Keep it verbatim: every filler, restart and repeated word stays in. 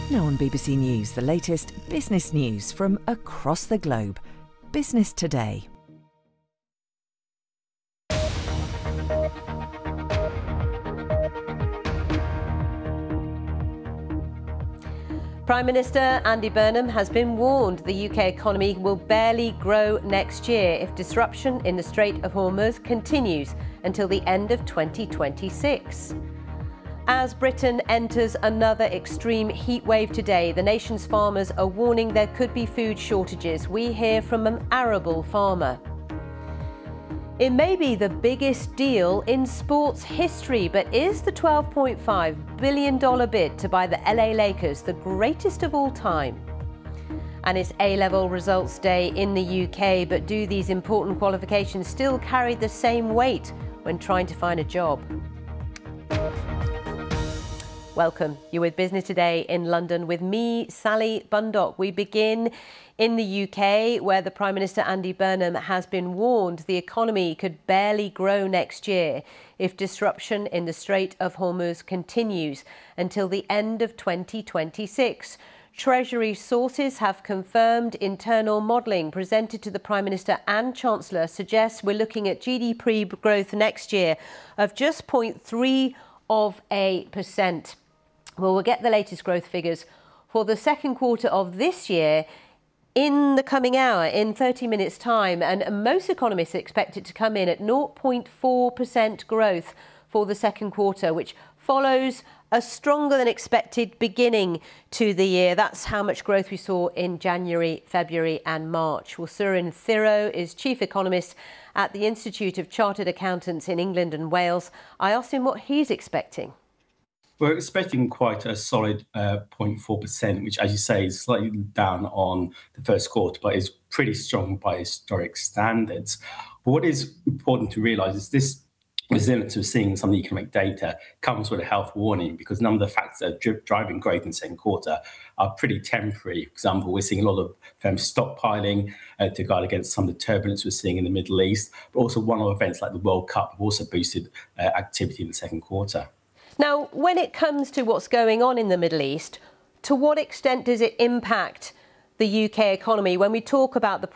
Now on B B C News, the latest business news from across the globe. Business Today. Prime Minister Andy Burnham has been warned the U K economy will barely grow next year if disruption in the Strait of Hormuz continues until the end of twenty twenty-six. As Britain enters another extreme heat wave today, the nation's farmers are warning there could be food shortages. We hear from an arable farmer. It may be the biggest deal in sports history, but is the twelve point five billion dollars bid to buy the L A Lakers the greatest of all time? And it's A-level results day in the U K, but do these important qualifications still carry the same weight when trying to find a job? Welcome. You're with Business Today in London with me, Sally Bundock. We begin in the U K, where the Prime Minister Andy Burnham has been warned the economy could barely grow next year if disruption in the Strait of Hormuz continues until the end of twenty twenty-six. Treasury sources have confirmed internal modelling presented to the Prime Minister and Chancellor suggests we're looking at G D P growth next year of just zero point three of a percent. Well, we'll get the latest growth figures for the second quarter of this year in the coming hour, in thirty minutes' time, and most economists expect it to come in at zero point four percent growth for the second quarter, which follows a stronger than expected beginning to the year. That's how much growth we saw in January, February and March. Well, Surin Thiro is Chief Economist at the Institute of Chartered Accountants in England and Wales. I asked him what he's expecting. We're expecting quite a solid uh, zero point four percent, which, as you say, is slightly down on the first quarter, but is pretty strong by historic standards. But what is important to realise is this resilience we're seeing in some of the economic data comes with a health warning, because none of the factors that are dri- driving growth in the second quarter are pretty temporary. For example, we're seeing a lot of firms stockpiling uh, to guard against some of the turbulence we're seeing in the Middle East, but also one-off events like the World Cup have also boosted uh, activity in the second quarter. Now, when it comes to what's going on in the Middle East, to what extent does it impact the U K economy when we talk about the